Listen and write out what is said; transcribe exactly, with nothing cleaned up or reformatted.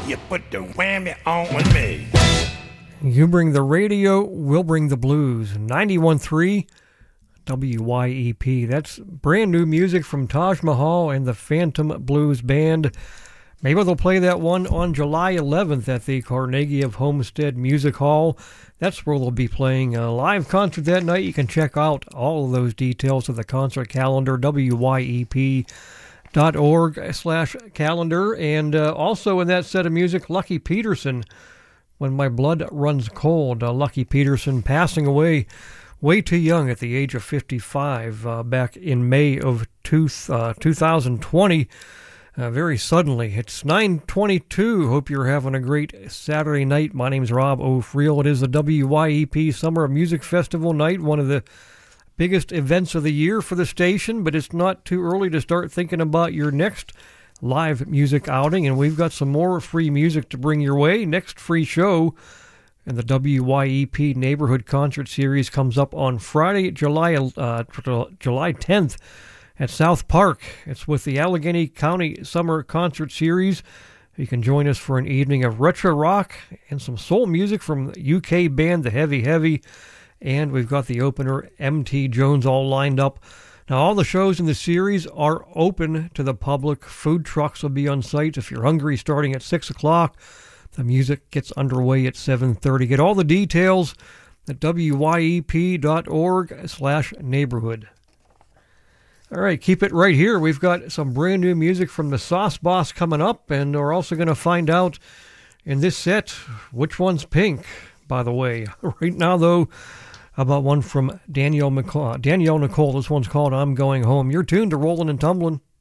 You put the whammy on me. You bring the radio, we'll bring the blues. ninety-one point three W Y E P. That's brand new music from Taj Mahal and the Phantom Blues Band. Maybe they'll play that one on July eleventh at the Carnegie of Homestead Music Hall. That's where they'll be playing a live concert that night. You can check out all of those details of the concert calendar, W Y E P dot org slash calendar. And uh, also in that set of music, Lucky Peterson, When My Blood Runs Cold. Uh, Lucky Peterson passing away way too young at the age of fifty-five uh, back in May of two, uh, two thousand twenty. Uh, very suddenly. It's nine twenty-two. Hope you're having a great Saturday night. My name's Rob O'Friel. It is the W Y E P Summer Music Festival night, one of the biggest events of the year for the station, but it's not too early to start thinking about your next live music outing, and we've got some more free music to bring your way. Next free show in the W Y E P Neighborhood Concert Series comes up on Friday, July uh, July tenth. At South Park. It's with the Allegheny County Summer Concert Series. You can join us for an evening of retro rock and some soul music from the U K band The Heavy Heavy. And we've got the opener, M T Jones, all lined up. Now, all the shows in the series are open to the public. Food trucks will be on site. If you're hungry, starting at six o'clock. The music gets underway at seven thirty. Get all the details at W Y E P dot org slash neighborhood. All right, keep it right here. We've got some brand new music from the Sauce Boss coming up, and we're also going to find out in this set which one's pink, by the way. Right now, though, how about one from Danielle, McCall- Danielle Nicole. This one's called I'm Going Home. You're tuned to Rollin' and Tumblin'.